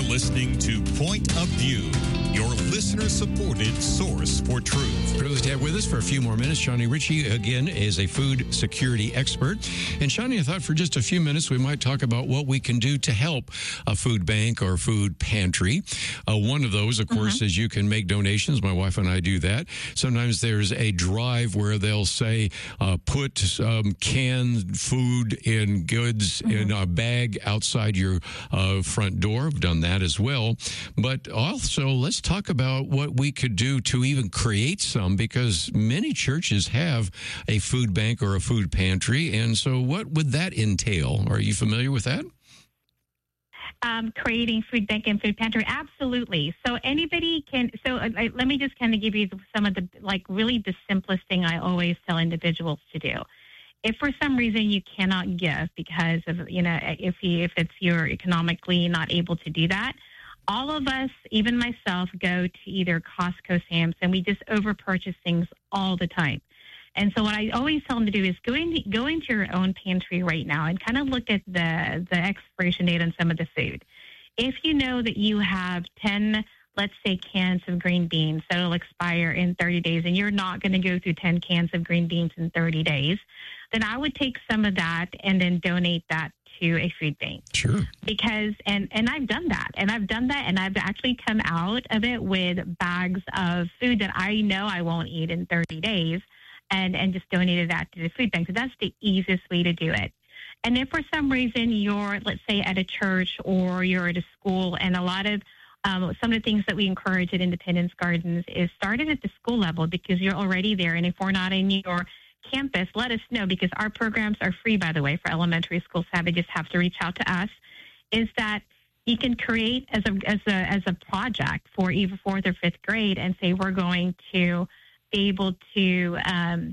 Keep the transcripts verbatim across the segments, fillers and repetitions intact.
listening to Point of View, your listener-supported source for truth. Privileged to have with us for a few more minutes. Shawnee Ritchie, again, is a food security expert. And Shawnee, I thought for just a few minutes we might talk about what we can do to help a food bank or food pantry. Uh, one of those, of course, mm-hmm. is you can make donations. My wife and I do that. Sometimes there's a drive where they'll say, uh, put um, canned food in goods mm-hmm. in a bag outside your uh, front door. I've done that as well. But also, let's talk about what we could do to even create some, because many churches have a food bank or a food pantry. And so what would that entail? Are you familiar with that? Um, creating food bank and food pantry, absolutely. So anybody can. So uh, I, let me just kind of give you some of the, like, really the simplest thing I always tell individuals to do. If for some reason you cannot give because of, you know, if you, if it's you're economically not able to do that, all of us, even myself, go to either Costco, Sam's, and we just over-purchase things all the time. And so what I always tell them to do is go, in, go into your own pantry right now and kind of look at the, the expiration date on some of the food. If you know that you have ten, let's say, cans of green beans that will expire in thirty days, and you're not going to go through ten cans of green beans in thirty days, then I would take some of that and then donate that to a food bank. Sure. Because, and, and I've done that, and I've done that, and I've actually come out of it with bags of food that I know I won't eat in thirty days, and, and just donated that to the food bank. So that's the easiest way to do it. And if for some reason you're, let's say, at a church or you're at a school, and a lot of um, some of the things that we encourage at Independence Gardens is started at the school level, because you're already there. And if we're not in your campus, let us know, because our programs are free, by the way, for elementary school staff. They just have to reach out to us. Is that you can create as a as a as a project for either fourth or fifth grade, and say we're going to be able to um,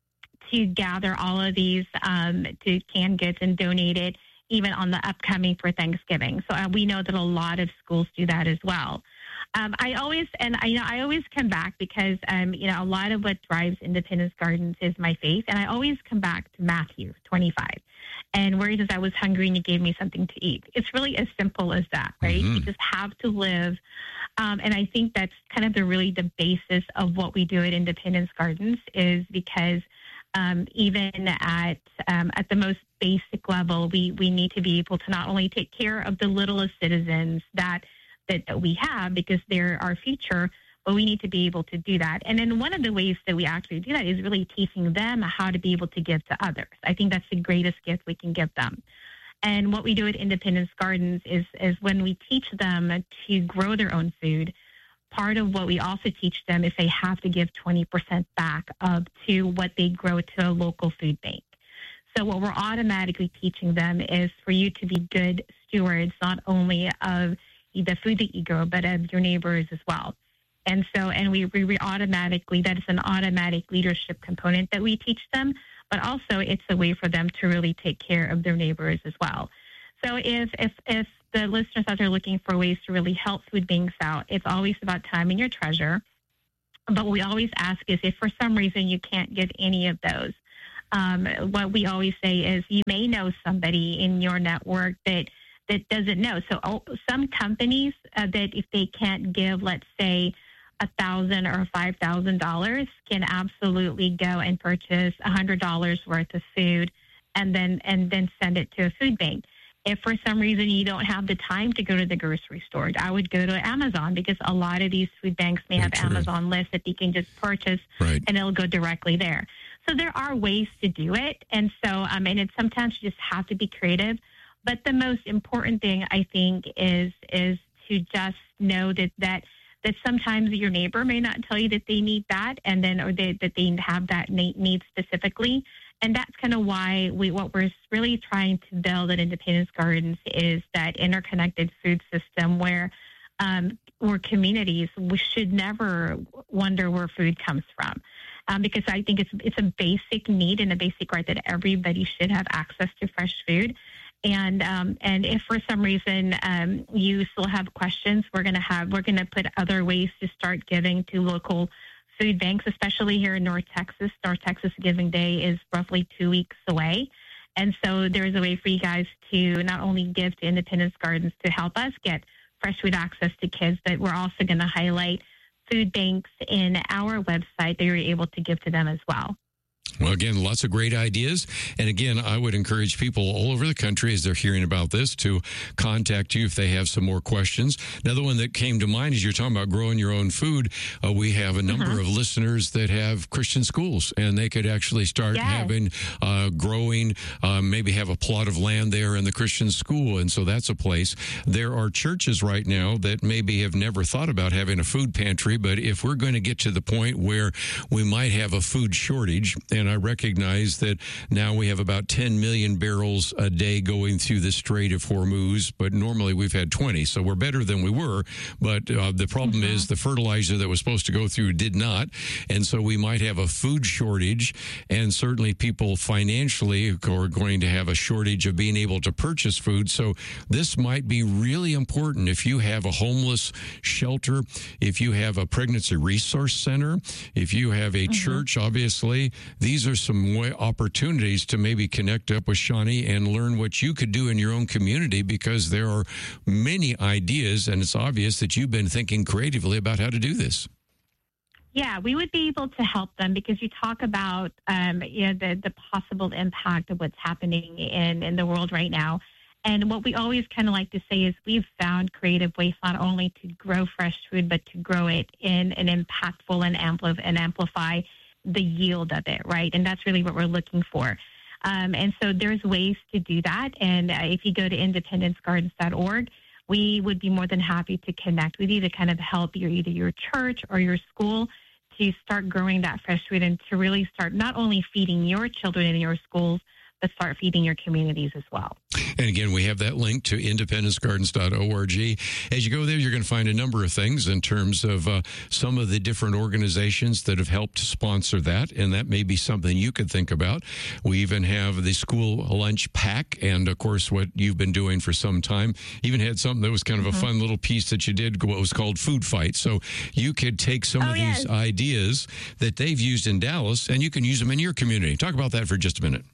to gather all of these um, to canned goods and donate it even on the upcoming for Thanksgiving. So uh, we know that a lot of schools do that as well. Um, I always, and I, you know, I always come back because, um, you know, a lot of what drives Independence Gardens is my faith. And I always come back to Matthew twenty-five. And where he says, I was hungry and you gave me something to eat. It's really as simple as that, right? Mm-hmm. You just have to live. Um, and I think that's kind of the really the basis of what we do at Independence Gardens, is because um, even at um, at the most basic level, we, we need to be able to not only take care of the littlest citizens that That, that we have, because they're our future, but we need to be able to do that. And then one of the ways that we actually do that is really teaching them how to be able to give to others. I think that's the greatest gift we can give them. And what we do at Independence Gardens is, is when we teach them to grow their own food, part of what we also teach them is they have to give twenty percent back up to what they grow to a local food bank. So what we're automatically teaching them is for you to be good stewards, not only of the food that you grow, but of your neighbors as well. And so, and we, we, we automatically, that is an automatic leadership component that we teach them, but also it's a way for them to really take care of their neighbors as well. So if, if, if the listeners out there are looking for ways to really help food banks out, it's always about time and your treasure. But what we always ask is, if for some reason you can't give any of those, um, what we always say is, you may know somebody in your network that that doesn't know. So oh, some companies uh, that if they can't give, let's say, a thousand or five thousand dollars, can absolutely go and purchase a hundred dollars worth of food, and then and then send it to a food bank. If for some reason you don't have the time to go to the grocery store, I would go to Amazon, because a lot of these food banks may have True. Amazon lists that you can just purchase, right, and it'll go directly there. So there are ways to do it, and so um, and it's sometimes you just have to be creative. But the most important thing, I think, is is to just know that, that that sometimes your neighbor may not tell you that they need that, and then or they, that they have that need specifically. And that's kind of why we what we're really trying to build at Independence Gardens is that interconnected food system where um, where communities we should never wonder where food comes from. Um, because I think it's it's a basic need and a basic right that everybody should have access to fresh food. And um, and if for some reason um, you still have questions, we're going to have we're going to put other ways to start giving to local food banks, especially here in North Texas. North Texas Giving Day is roughly two weeks away, and so there's a way for you guys to not only give to Independence Gardens to help us get fresh food access to kids, that we're also going to highlight food banks in our website that you're able to give to them as well. Well, again, lots of great ideas. And again, I would encourage people all over the country, as they're hearing about this, to contact you if they have some more questions. Another one that came to mind is you're talking about growing your own food. Uh, we have a number mm-hmm. of listeners that have Christian schools, and they could actually start yes. having, uh, growing, uh, maybe have a plot of land there in the Christian school. And so that's a place. There are churches right now that maybe have never thought about having a food pantry, but if we're going to get to the point where we might have a food shortage, and I recognize that now we have about ten million barrels a day going through the Strait of Hormuz, but normally we've had twenty, so we're better than we were. But uh, the problem mm-hmm. is the fertilizer that was supposed to go through did not, and so we might have a food shortage, and certainly people financially are going to have a shortage of being able to purchase food. So this might be really important if you have a homeless shelter, if you have a pregnancy resource center, if you have a mm-hmm. church, obviously. These are some way, opportunities to maybe connect up with Shawnee and learn what you could do in your own community, because there are many ideas, and it's obvious that you've been thinking creatively about how to do this. Yeah, we would be able to help them, because you talk about um, you know, the, the possible impact of what's happening in, in the world right now. And what we always kind of like to say is we've found creative ways not only to grow fresh food, but to grow it in an impactful and, ampli- and amplify the yield of it, right? And that's really what we're looking for. Um, and so there's ways to do that. And uh, if you go to independence gardens dot org, we would be more than happy to connect with you to kind of help your either your church or your school to start growing that fresh food and to really start not only feeding your children in your schools, but start feeding your communities as well. And again, we have that link to independence gardens dot org. As you go there, you're going to find a number of things in terms of uh, some of the different organizations that have helped sponsor that, and that may be something you could think about. We even have the school lunch pack, and of course, what you've been doing for some time. Even had something that was kind of mm-hmm. a fun little piece that you did, what was called Food Fight. So you could take some oh, of yes. these ideas that they've used in Dallas, and you can use them in your community. Talk about that for just a minute.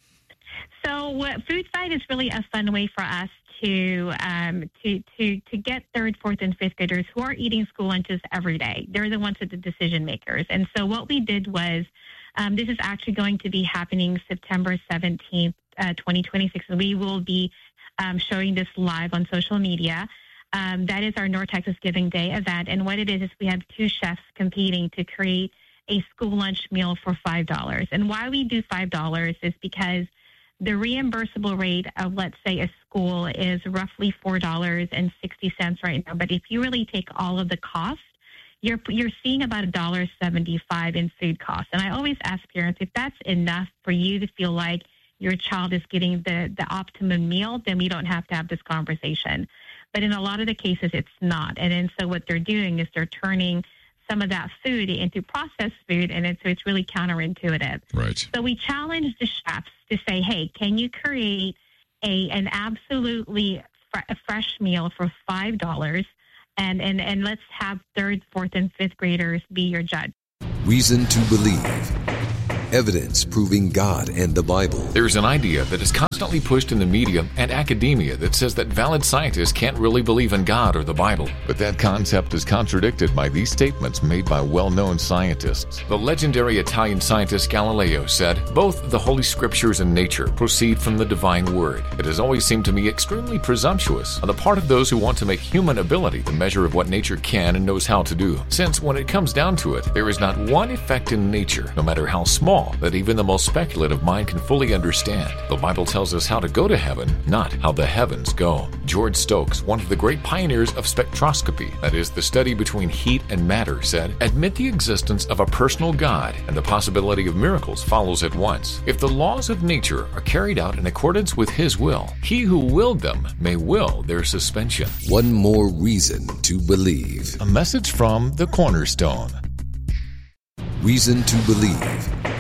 So uh, Food Fight is really a fun way for us to um, to to to get third, fourth, and fifth graders who are eating school lunches every day. They're the ones that are the decision makers. And so what we did was, um, this is actually going to be happening September seventeenth, uh, twenty twenty-six. And we will be um, showing this live on social media. Um, that is our North Texas Giving Day event. And what it is is we have two chefs competing to create a school lunch meal for five dollars. And why we do five dollars is because the reimbursable rate of, let's say, a school is roughly four dollars and sixty cents right now. But if you really take all of the cost, you're you're seeing about one dollar and seventy-five cents in food costs. And I always ask parents, if that's enough for you to feel like your child is getting the, the optimum meal, then we don't have to have this conversation. But in a lot of the cases, it's not. And then so what they're doing is they're turning some of that food into processed food, and it's, so it's really counterintuitive. Right. So we challenge the chefs to say, hey, can you create a an absolutely fr- a fresh meal for five dollars, and, and, and let's have third, fourth, and fifth graders be your judge. Reason to believe. Evidence proving God and the Bible. There's an idea that is constantly pushed in the media and academia that says that valid scientists can't really believe in God or the Bible. But that concept is contradicted by these statements made by well-known scientists. The legendary Italian scientist Galileo said, "Both the Holy Scriptures and nature proceed from the divine word." It has always seemed to me extremely presumptuous on the part of those who want to make human ability the measure of what nature can and knows how to do. Since when it comes down to it, there is not one effect in nature, no matter how small, that even the most speculative mind can fully understand. The Bible tells us how to go to heaven, not how the heavens go. George Stokes, one of the great pioneers of spectroscopy, that is, the study between heat and matter, said, "Admit the existence of a personal God, and the possibility of miracles follows at once. If the laws of nature are carried out in accordance with His will, He who willed them may will their suspension." One more reason to believe. A message from the Cornerstone. Reason to believe.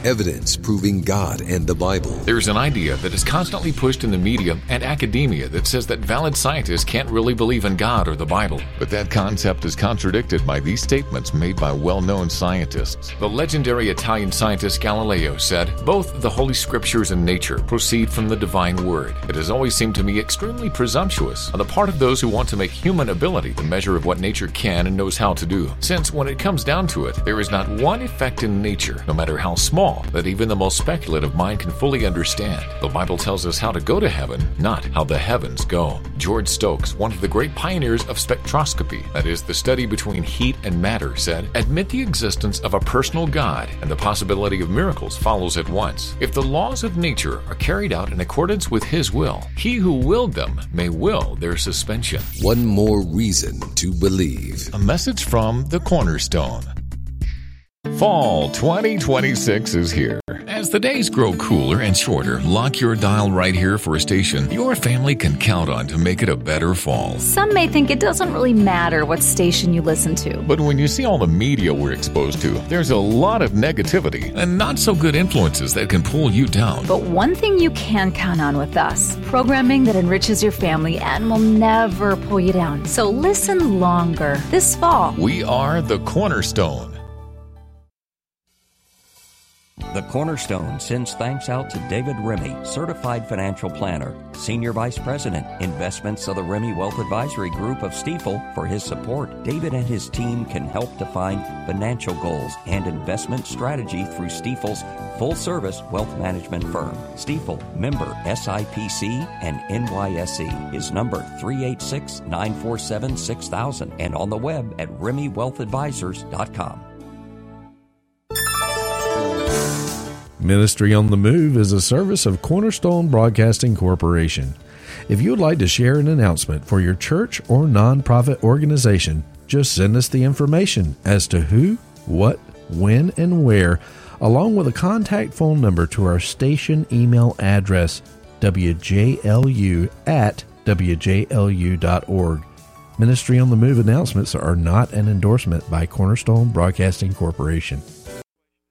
Evidence proving God and the Bible. There's an idea that is constantly pushed in the media and academia that says that valid scientists can't really believe in God or the Bible. But that concept is contradicted by these statements made by well-known scientists. The legendary Italian scientist Galileo said, "Both the Holy Scriptures and nature proceed from the divine word." It has always seemed to me extremely presumptuous on the part of those who want to make human ability the measure of what nature can and knows how to do. Since when it comes down to it, there is not one effect in nature, no matter how small, that even the most speculative mind can fully understand. The Bible tells us how to go to heaven, not how the heavens go. George Stokes, one of the great pioneers of spectroscopy, that is, the study between heat and matter, said, "Admit the existence of a personal God, and the possibility of miracles follows at once. If the laws of nature are carried out in accordance with His will, He who willed them may will their suspension." One more reason to believe. A message from the Cornerstone. Fall twenty twenty-six is here. As the days grow cooler and shorter, lock your dial right here for a station your family can count on to make it a better fall. Some may think it doesn't really matter what station you listen to. But when you see all the media we're exposed to, there's a lot of negativity and not so good influences that can pull you down. But one thing you can count on with us, programming that enriches your family and will never pull you down. So listen longer this fall. We are the Cornerstone. The Cornerstone sends thanks out to David Remy, Certified Financial Planner, Senior Vice President, Investments of the Remy Wealth Advisory Group of Stifel, for his support. David and his team can help define financial goals and investment strategy through Stifel's full-service wealth management firm. Stifel, member S I P C and N Y S E, is number three eight six, nine four seven, six thousand and on the web at remy wealth advisors dot com. Ministry on the Move is a service of Cornerstone Broadcasting Corporation. If you would like to share an announcement for your church or nonprofit organization, just send us the information as to who, what, when, and where, along with a contact phone number to our station email address, w j l u at w j l u dot org. Ministry on the Move announcements are not an endorsement by Cornerstone Broadcasting Corporation.